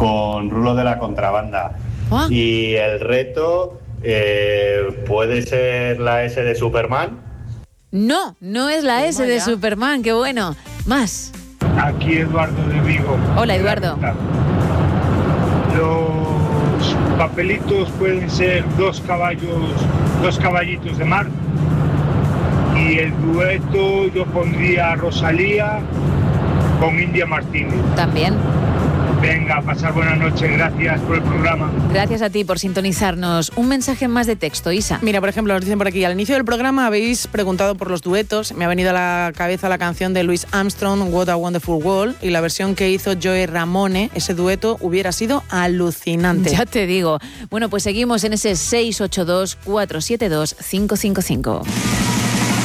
con Rulo de la Contrabanda. Y el reto puede ser la S de Superman. No, no es la S de Superman, qué bueno. Más. Aquí Eduardo de Vigo. Hola, Eduardo. Los papelitos pueden ser dos caballitos de mar. Y el dueto yo pondría Rosalía con India Martínez. También. Venga, pasar buena noche, gracias por el programa. Gracias a ti por sintonizarnos. Un mensaje más de texto, Isa. Mira, por ejemplo, nos dicen por aquí, al inicio del programa habéis preguntado por los duetos. Me ha venido a la cabeza la canción de Louis Armstrong, What a Wonderful World, y la versión que hizo Joey Ramone, ese dueto hubiera sido alucinante. Ya te digo. Bueno, pues seguimos en ese 682-472-555.